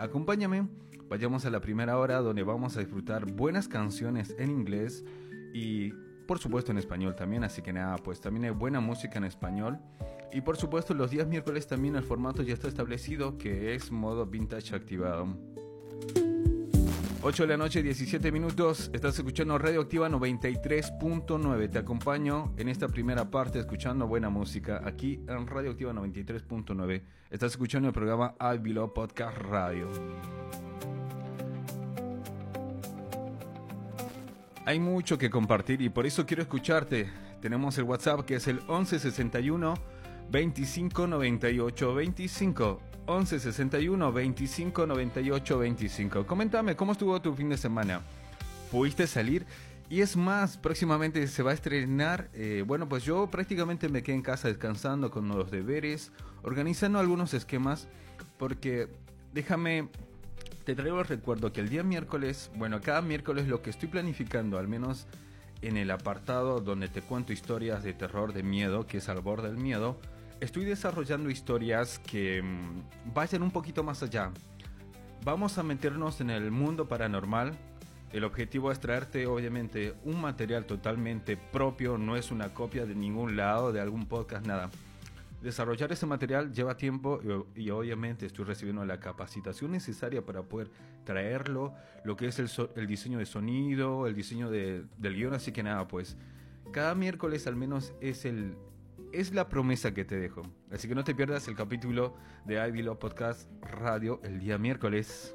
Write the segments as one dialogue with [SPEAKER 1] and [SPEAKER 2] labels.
[SPEAKER 1] Acompáñame, vayamos a la primera hora donde vamos a disfrutar buenas canciones en inglés y por supuesto en español también, así que nada, pues también hay buena música en español. Y por supuesto los días miércoles también el formato ya está establecido, que es modo vintage activado. 8 de la noche, 17 minutos, estás escuchando Radioactiva 93.9. Te acompaño en esta primera parte escuchando buena música aquí en Radioactiva 93.9. Estás escuchando el programa I Belong Podcast Radio. Hay mucho que compartir y por eso quiero escucharte. Tenemos el WhatsApp que es el 1161 25 98 25. 11 61 25 98 25. Coméntame cómo estuvo tu fin de semana. ¿Pudiste salir? Y es más, próximamente se va a estrenar. Bueno, pues yo prácticamente me quedé en casa descansando con los deberes, organizando algunos esquemas, porque te traigo el recuerdo que el día miércoles, bueno, cada miércoles lo que estoy planificando, al menos en el apartado donde te cuento historias de terror, de miedo, que es Al Borde del Miedo, estoy desarrollando historias que vayan un poquito más allá. Vamos a meternos en el mundo paranormal. El objetivo es traerte, obviamente, un material totalmente propio, no es una copia de ningún lado, de algún podcast, nada. Desarrollar ese material lleva tiempo y obviamente estoy recibiendo la capacitación necesaria para poder traerlo, lo que es el diseño de sonido, el diseño del guión, así que nada, pues cada miércoles al menos es la promesa que te dejo. Así que no te pierdas el capítulo de I Belong Podcast Radio el día miércoles.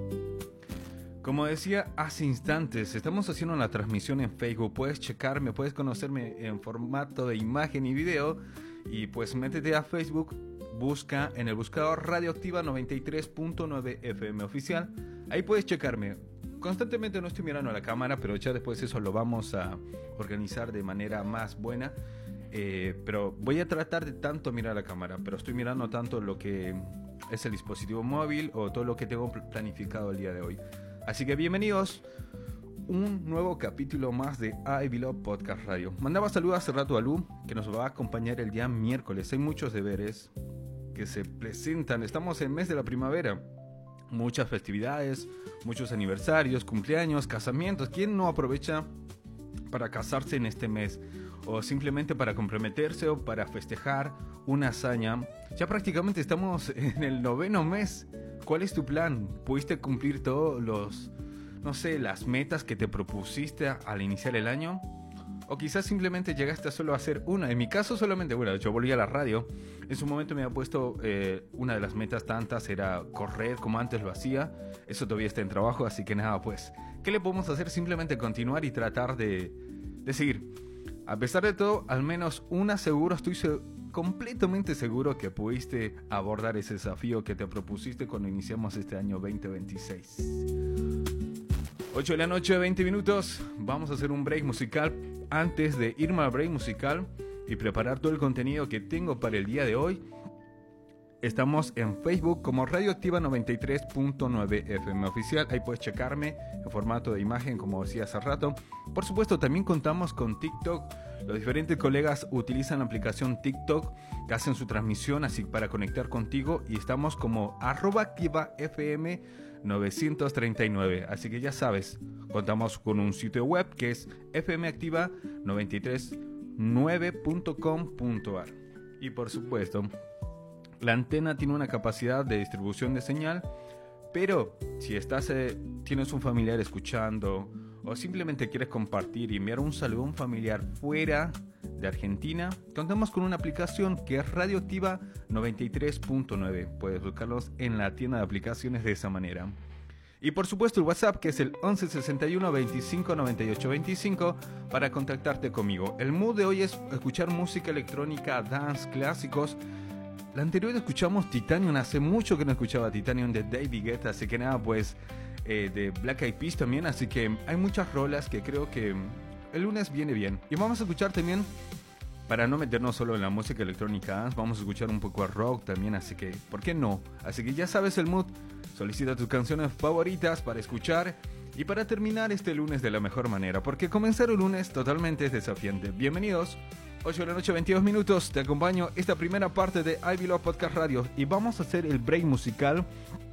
[SPEAKER 1] Como decía hace instantes, estamos haciendo una transmisión en Facebook. Puedes checarme, puedes conocerme en formato de imagen y video. Y pues métete a Facebook, busca en el buscador Radioactiva 93.9 FM Oficial. Ahí puedes checarme. Constantemente no estoy mirando a la cámara, pero ya después eso lo vamos a organizar de manera más buena. Pero voy a tratar de tanto mirar a la cámara, pero estoy mirando tanto lo que es el dispositivo móvil o todo lo que tengo planificado el día de hoy. Así que bienvenidos, un nuevo capítulo más de I Belong Podcast Radio. Mandaba saludos hace rato a Lu, que nos va a acompañar el día miércoles. Hay muchos deberes que se presentan, estamos en el mes de la primavera. Muchas festividades, muchos aniversarios, cumpleaños, casamientos. ¿Quién no aprovecha para casarse en este mes? O simplemente para comprometerse o para festejar una hazaña. Ya prácticamente estamos en el 9º mes. ¿Cuál es tu plan? ¿Pudiste cumplir todos las metas que te propusiste al iniciar el año? O quizás simplemente llegaste a solo a hacer una. En mi caso solamente, bueno, yo volví a la radio. En su momento me había puesto una de las metas tantas era correr como antes lo hacía. Eso todavía está en trabajo, así que nada, pues, ¿qué le podemos hacer? Simplemente continuar y tratar de seguir. A pesar de todo, al menos una seguro, estoy completamente seguro que pudiste abordar ese desafío que te propusiste cuando iniciamos este año 2026. 8 de la noche, 20 minutos. Vamos a hacer un break musical. Antes de irme al break musical y preparar todo el contenido que tengo para el día de hoy, estamos en Facebook como Radioactiva 93.9 FM Oficial. Ahí puedes checarme en formato de imagen, como decía hace rato. Por supuesto, también contamos con TikTok. Los diferentes colegas utilizan la aplicación TikTok, que hacen su transmisión así para conectar contigo. Y estamos como @ActivaFM 939. Así que ya sabes, contamos con un sitio web que es fmactiva939.com.ar. Y por supuesto, la antena tiene una capacidad de distribución de señal, pero si tienes un familiar escuchando o simplemente quieres compartir y enviar un saludo a un familiar fuera de Argentina, contamos con una aplicación que es Radioactiva 93.9. Puedes buscarlos en la tienda de aplicaciones de esa manera. Y por supuesto el WhatsApp, que es el 11 61 25 98 25, para contactarte conmigo. El mood de hoy es escuchar música electrónica, dance, clásicos. La anterior escuchamos Titanium, hace mucho que no escuchaba Titanium de David Guetta, así que nada, pues de Black Eyed Peas también, así que hay muchas rolas que creo que el lunes viene bien. Y vamos a escuchar también, para no meternos solo en la música electrónica, vamos a escuchar un poco de rock también, así que, ¿por qué no? Así que ya sabes el mood, solicita tus canciones favoritas para escuchar y para terminar este lunes de la mejor manera, porque comenzar un lunes totalmente es desafiante. Bienvenidos. 8 de la noche, 22 minutos, te acompaño esta primera parte de I Belong Podcast Radio y vamos a hacer el break musical